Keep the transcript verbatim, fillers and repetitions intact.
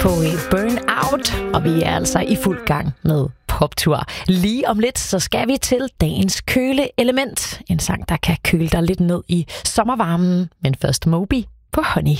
Bowie, Burn Out, og vi er altså i fuld gang med poptur. Lige om lidt, så skal vi til dagens køleelement. En sang, der kan køle dig lidt ned i sommervarmen, men først Moby på Honey.